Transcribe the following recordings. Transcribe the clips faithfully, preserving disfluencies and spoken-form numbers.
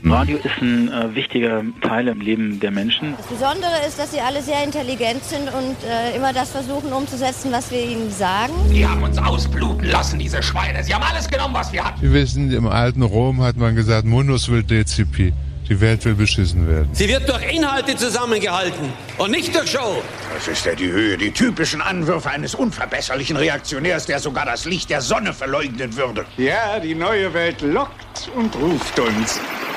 Radio ist ein äh, wichtiger Teil im Leben der Menschen. Das Besondere ist, dass sie alle sehr intelligent sind und äh, immer das versuchen umzusetzen, was wir ihnen sagen. Die haben uns ausbluten lassen, diese Schweine. Sie haben alles genommen, was wir hatten. Sie wissen, im alten Rom hat man gesagt, munus will decipi. Die Welt will beschissen werden. Sie wird durch Inhalte zusammengehalten und nicht durch Show. Das ist ja die Höhe, die typischen Anwürfe eines unverbesserlichen Reaktionärs, der sogar das Licht der Sonne verleugnen würde. Ja, die neue Welt lockt und ruft uns.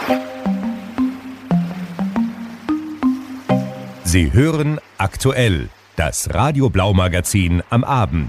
Sie hören aktuell das Radio Blau Magazin am Abend.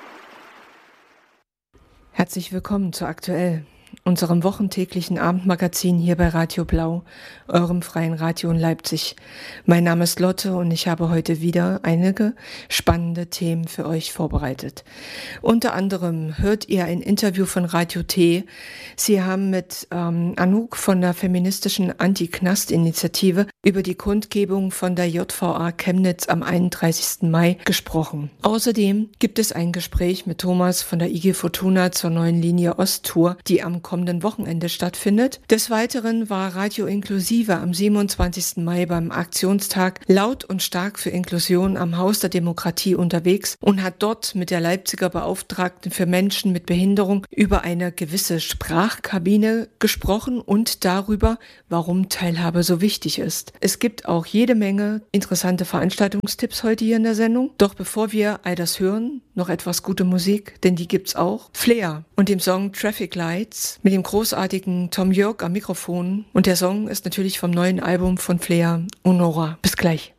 Herzlich willkommen zu Aktuell, unserem wochentäglichen Abendmagazin hier bei Radio Blau, eurem freien Radio in Leipzig. Mein Name ist Lotte und ich habe heute wieder einige spannende Themen für euch vorbereitet. Unter anderem hört ihr ein Interview von Radio T. Sie haben mit ähm, Anouk von der feministischen Anti-Knast-Initiative über die Kundgebung von der J V A Chemnitz am einunddreißigsten Mai gesprochen. Außerdem gibt es ein Gespräch mit Thomas von der I G Fortuna zur neuen Linie Osttour, die am kommenden Wochenende stattfindet. Des Weiteren war Radio Inklusive am siebenundzwanzigsten Mai beim Aktionstag Laut und Stark für Inklusion am Haus der Demokratie unterwegs und hat dort mit der Leipziger Beauftragten für Menschen mit Behinderung über eine gewisse Sprachkabine gesprochen und darüber, warum Teilhabe so wichtig ist. Es gibt auch jede Menge interessante Veranstaltungstipps heute hier in der Sendung. Doch bevor wir all das hören, noch etwas gute Musik, denn die gibt's auch. Flair und dem Song Traffic Lights mit dem großartigen Tom York am Mikrofon. Und der Song ist natürlich vom neuen Album von Flair, Honora. Bis gleich.